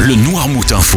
le Noirmout Info.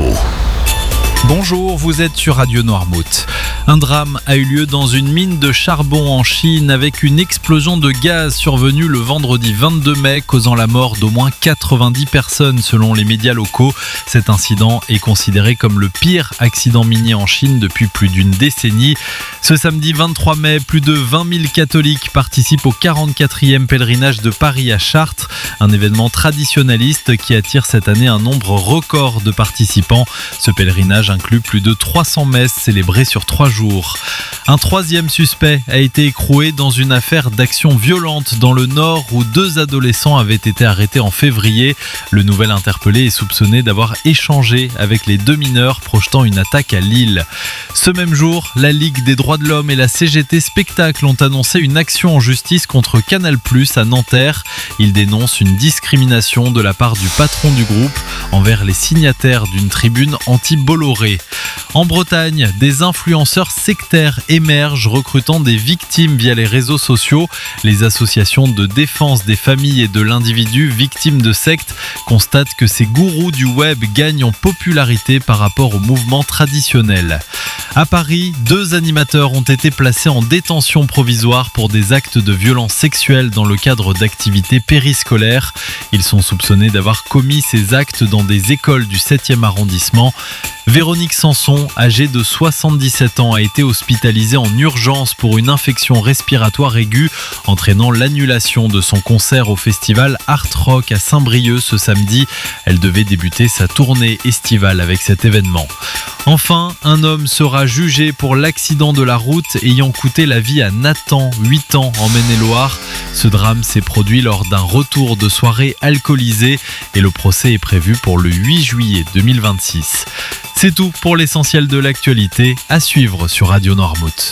Bonjour, vous êtes sur Radio Noirmout. Un drame a eu lieu dans une mine de charbon en Chine avec une explosion de gaz survenue le vendredi 22 mai, causant la mort d'au moins 90 personnes selon les médias locaux. Cet incident est considéré comme le pire accident minier en Chine depuis plus d'une décennie. Ce samedi 23 mai, plus de 20 000 catholiques participent au 44e pèlerinage de Paris à Chartres, un événement traditionnaliste qui attire cette année un nombre record de participants. Ce pèlerinage inclut plus de 300 messes célébrées sur 3 jours. Un troisième suspect a été écroué dans une affaire d'action violente dans le Nord où 2 adolescents avaient été arrêtés en février. Le nouvel interpellé est soupçonné d'avoir échangé avec les 2 mineurs, projetant une attaque à Lille. Ce même jour, la Ligue des droits de l'homme et la CGT Spectacle ont annoncé une action en justice contre Canal+ à Nanterre. Ils dénoncent une discrimination de la part du patron du groupe envers les signataires d'une tribune anti-Bolloré. En Bretagne, des influenceurs sectaires émergent, recrutant des victimes via les réseaux sociaux. Les associations de défense des familles et de l'individu victimes de sectes constatent que ces gourous du web gagnent en popularité par rapport au mouvement traditionnel. À Paris, 2 animateurs ont été placés en détention provisoire pour des actes de violence sexuelle dans le cadre d'activités périscolaires. Ils sont soupçonnés d'avoir commis ces actes dans des écoles du 7e arrondissement. Véronique Sanson, âgée de 77 ans, a été hospitalisée en urgence pour une infection respiratoire aiguë, entraînant l'annulation de son concert au festival Art Rock à Saint-Brieuc ce samedi. Elle devait débuter sa tournée estivale avec cet événement. Enfin, un homme sera jugé pour l'accident de la route ayant coûté la vie à Nathan, 8 ans, en Maine-et-Loire. Ce drame s'est produit lors d'un retour de soirée alcoolisé et le procès est prévu pour le 8 juillet 2026. C'est tout pour l'essentiel de l'actualité, à suivre sur Radio Noirmout.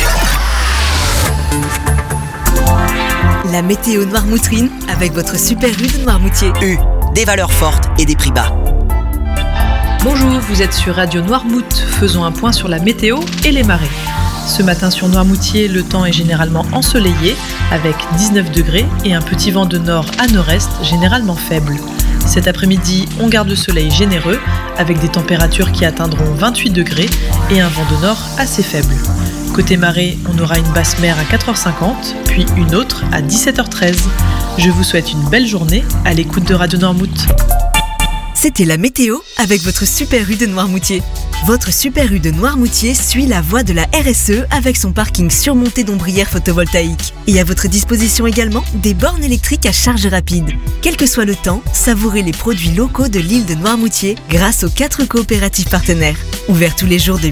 La météo noirmoutrine avec votre super U de Noirmoutier. U, des valeurs fortes et des prix bas. Bonjour, vous êtes sur Radio Noirmout. Faisons un point sur la météo et les marées. Ce matin sur Noirmoutier, le temps est généralement ensoleillé avec 19 degrés et un petit vent de nord à nord-est généralement faible. Cet après-midi, on garde le soleil généreux avec des températures qui atteindront 28 degrés et un vent de nord assez faible. Côté marée, on aura une basse mer à 4h50, puis une autre à 17h13. Je vous souhaite une belle journée à l'écoute de Radio Noirmout. C'était la météo avec votre super U de Noirmoutier. Votre super U de Noirmoutier suit la voie de la RSE avec son parking surmonté d'ombrières photovoltaïques. Et à votre disposition également des bornes électriques à charge rapide. Quel que soit le temps, savourez les produits locaux de l'île de Noirmoutier grâce aux 4 coopératives partenaires. Ouverts tous les jours de